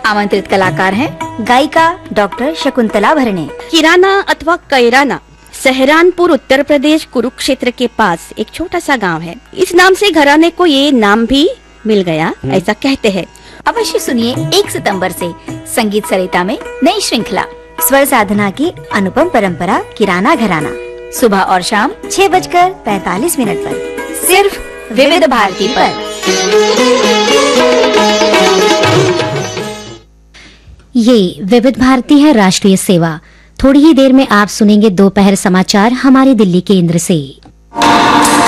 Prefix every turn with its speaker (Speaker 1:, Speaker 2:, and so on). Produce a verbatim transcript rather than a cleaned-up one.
Speaker 1: आमंत्रित कलाकार हैं गायिका डॉक्टर शकुंतला भरणे।
Speaker 2: किराना अथवा कैराना सहरानपुर उत्तर प्रदेश कुरुक्षेत्र के पास एक छोटा सा गांव है। इस नाम से घराने को ये नाम भी मिल गया, ऐसा कहते हैं।
Speaker 1: अवश्य सुनिए एक सितंबर से संगीत सरिता में नई श्रृंखला स्वर साधना की अनुपम परंपरा किराना घराना, सुबह और शाम छह बजकर पैतालीस मिनट पर, सिर्फ विविध भारती पर।
Speaker 3: ये विविध भारती है, राष्ट्रीय सेवा। थोड़ी ही देर में आप सुनेंगे दोपहर समाचार हमारे दिल्ली केंद्र से।